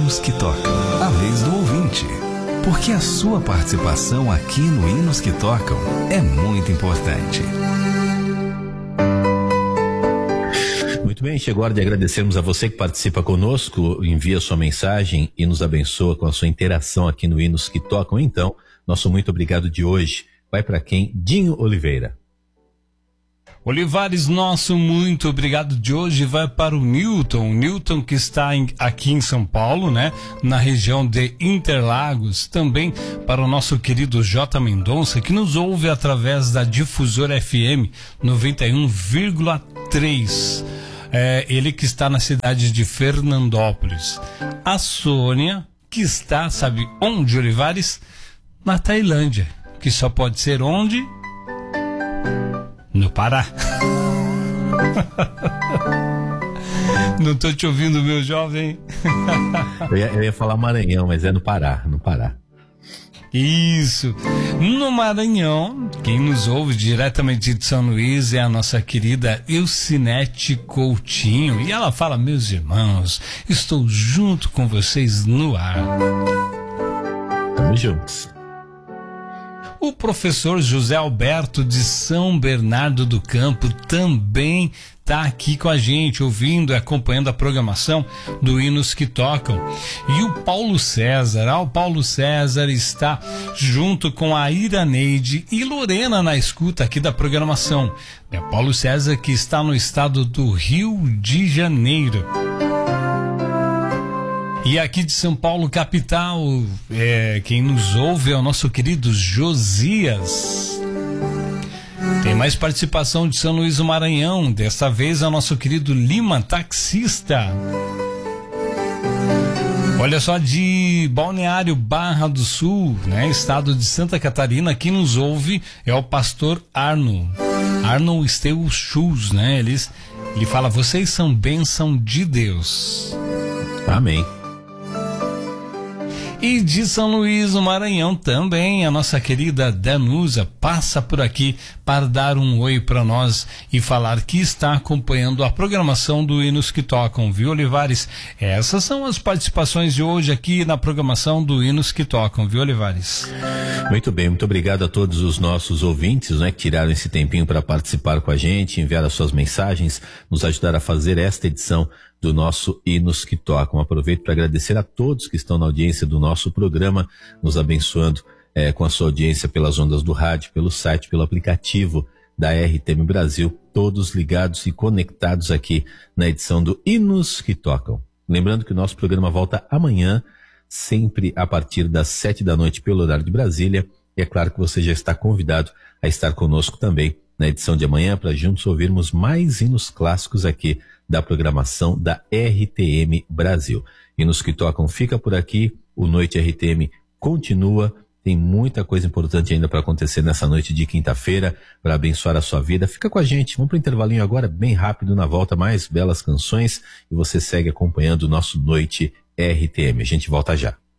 Hinos que Tocam, a vez do ouvinte. Porque a sua participação aqui no Hinos que Tocam é muito importante. Muito bem, chegou a hora de agradecermos a você que participa conosco, envia sua mensagem e nos abençoa com a sua interação aqui no Hinos que Tocam. Então, nosso muito obrigado de hoje vai para quem? Dinho Oliveira. Olivares, nosso muito obrigado de hoje vai para o Newton que está aqui em São Paulo, né? Na região de Interlagos, também para o nosso querido J. Mendonça, que nos ouve através da Difusora FM 91,3. Ele que está na cidade de Fernandópolis. A Sônia, que está, sabe onde, Olivares? Na Tailândia, que só pode ser onde? No Pará. Não tô te ouvindo, meu jovem. Eu ia falar Maranhão, mas é no Pará. Isso. No Maranhão, quem nos ouve diretamente de São Luís é a nossa querida Elcinete Coutinho. E ela fala: meus irmãos, estou junto com vocês no ar. Tamo juntos. O professor José Alberto de São Bernardo do Campo também está aqui com a gente, ouvindo e acompanhando a programação do Hinos que Tocam. E o Paulo César está junto com a Iraneide e Lorena na escuta aqui da programação. É Paulo César, que está no estado do Rio de Janeiro. E aqui de São Paulo, capital, quem nos ouve é o nosso querido Josias. Tem mais participação de São Luís do Maranhão, desta vez é o nosso querido Lima, taxista. Olha só, de Balneário Barra do Sul, né, estado de Santa Catarina, quem nos ouve é o pastor Arno Esteu Schulz, né? Ele fala: vocês são bênção de Deus. Amém. E de São Luís do Maranhão também, a nossa querida Danusa passa por aqui para dar um oi para nós e falar que está acompanhando a programação do Hinos que Tocam, viu, Olivares? Essas são as participações de hoje aqui na programação do Hinos que Tocam, viu, Olivares? Muito bem, muito obrigado a todos os nossos ouvintes, né, que tiraram esse tempinho para participar com a gente, enviar as suas mensagens, nos ajudar a fazer esta edição do nosso Hinos que Tocam. Aproveito para agradecer a todos que estão na audiência do nosso programa, nos abençoando com a sua audiência pelas ondas do rádio, pelo site, pelo aplicativo da RTM Brasil, todos ligados e conectados aqui na edição do Hinos que Tocam. Lembrando que o nosso programa volta amanhã, sempre a partir das 7 da noite pelo horário de Brasília, e é claro que você já está convidado a estar conosco também na edição de amanhã para juntos ouvirmos mais hinos clássicos aqui da programação da RTM Brasil. Hinos que Tocam fica por aqui, o Noite RTM continua, tem muita coisa importante ainda para acontecer nessa noite de quinta-feira, para abençoar a sua vida. Fica com a gente, vamos para o intervalinho agora, bem rápido, na volta mais belas canções, e você segue acompanhando o nosso Noite RTM. A gente volta já.